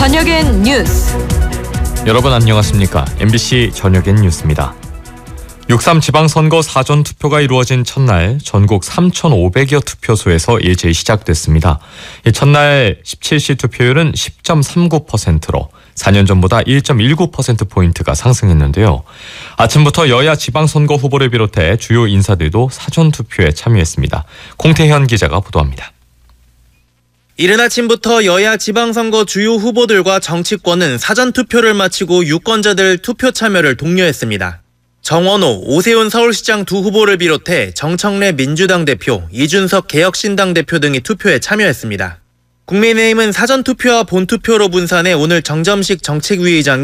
저녁엔 뉴스. 여러분 안녕하십니까? MBC 저녁엔 뉴스입니다. 6.3 지방선거 사전투표가 이루어진 첫날 전국 3,500여 투표소에서 일제히 시작됐습니다. 첫날 17시 투표율은 10.39%로 4년 전보다 1.19%포인트가 상승했는데요. 아침부터 여야 지방선거 후보를 비롯해 주요 인사들도 사전투표에 참여했습니다. 공태현 기자가 보도합니다. 이른 아침부터 여야 지방선거 주요 후보들과 정치권은 사전투표를 마치고 유권자들 투표 참여를 독려했습니다. 정원호, 오세훈 서울시장 두 후보를 비롯해 정청래 민주당 대표, 이준석 개혁신당 대표 등이 투표에 참여했습니다. 국민의힘은 사전투표와 본투표로 분산해 오늘 정점식 정책위의장이